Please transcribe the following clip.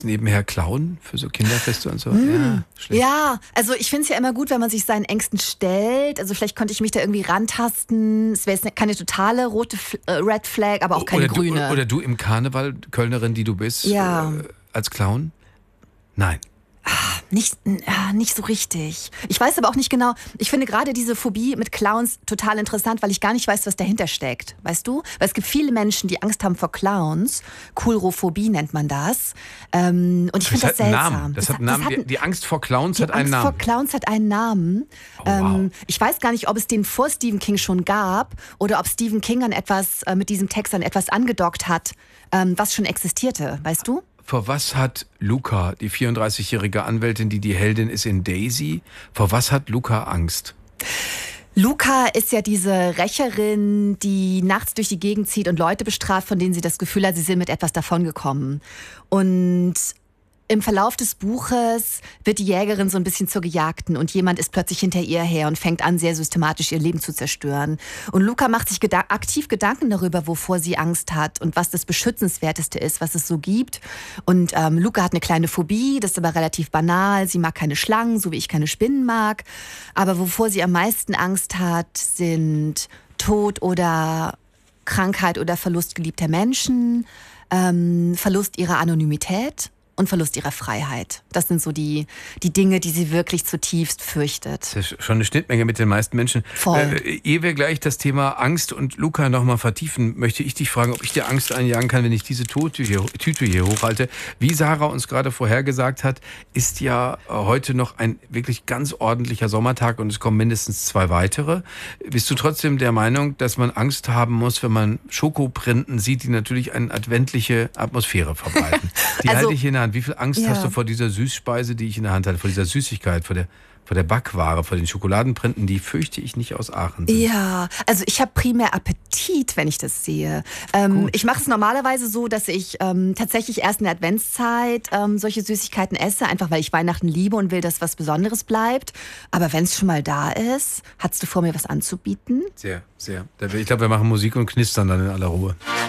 nebenher Clown für so Kinderfeste und so? Ja, schlecht. ja, also ich finde es ja immer gut, wenn man sich seinen Ängsten stellt. Also vielleicht konnte ich mich da irgendwie rantasten. Es wäre jetzt keine totale rote Red Flag, aber auch keine grüne. Oder du im Karneval, Kölnerin, die du bist, Ja. Als Clown? Nein. Nicht so richtig. Ich weiß aber auch nicht genau, ich finde gerade diese Phobie mit Clowns total interessant, weil ich gar nicht weiß, was dahinter steckt. Weißt du? Weil es gibt viele Menschen, die Angst haben vor Clowns. Coulrophobie nennt man das. Und ich finde das seltsam. Das hat einen Namen. Die Angst vor Clowns hat einen Namen. Die Angst vor Clowns hat einen Namen. Oh, wow. Ich weiß gar nicht, ob es den vor Stephen King schon gab oder ob Stephen King mit diesem Text an etwas angedockt hat, was schon existierte. Weißt du? Vor was hat Luca, die 34-jährige Anwältin, die Heldin ist in Daisy, vor was hat Luca Angst? Luca ist ja diese Rächerin, die nachts durch die Gegend zieht und Leute bestraft, von denen sie das Gefühl hat, sie sind mit etwas davongekommen. Und im Verlauf des Buches wird die Jägerin so ein bisschen zur Gejagten und jemand ist plötzlich hinter ihr her und fängt an, sehr systematisch ihr Leben zu zerstören. Und Luca macht sich aktiv Gedanken darüber, wovor sie Angst hat und was das Beschützenswerteste ist, was es so gibt. Und Luca hat eine kleine Phobie, das ist aber relativ banal. Sie mag keine Schlangen, so wie ich keine Spinnen mag. Aber wovor sie am meisten Angst hat, sind Tod oder Krankheit oder Verlust geliebter Menschen, Verlust ihrer Anonymität und Verlust ihrer Freiheit. Das sind so die Dinge, die sie wirklich zutiefst fürchtet. Das ist schon eine Schnittmenge mit den meisten Menschen. Voll. Ehe wir gleich das Thema Angst und Luca nochmal vertiefen, möchte ich dich fragen, ob ich dir Angst einjagen kann, wenn ich diese Tüte hier hochhalte. Wie Sarah uns gerade vorhergesagt hat, ist ja heute noch ein wirklich ganz ordentlicher Sommertag und es kommen mindestens 2 weitere. Bist du trotzdem der Meinung, dass man Angst haben muss, wenn man Schokoprinten sieht, die natürlich eine adventliche Atmosphäre verbreiten? Die halte ich in der Hand. Wie viel Angst hast du vor dieser Süßspeise, die ich in der Hand halte, vor dieser Süßigkeit, vor der Backware, vor den Schokoladenprinten, die fürchte ich nicht aus Aachen sind? Ja, also ich habe primär Appetit, wenn ich das sehe. Ich mache es normalerweise so, dass ich tatsächlich erst in der Adventszeit solche Süßigkeiten esse, einfach weil ich Weihnachten liebe und will, dass was Besonderes bleibt. Aber wenn es schon mal da ist, hast du vor, mir was anzubieten? Sehr, sehr. Ich glaube, wir machen Musik und knistern dann in aller Ruhe.